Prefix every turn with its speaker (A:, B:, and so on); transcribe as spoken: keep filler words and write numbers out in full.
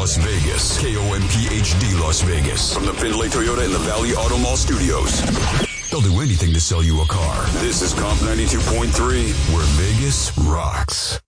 A: Las Vegas. K O M P H D Las Vegas. From the Findlay Toyota in the Valley Auto Mall studios. They'll do anything to sell you a car. This is Comp ninety-two point three, where Vegas rocks.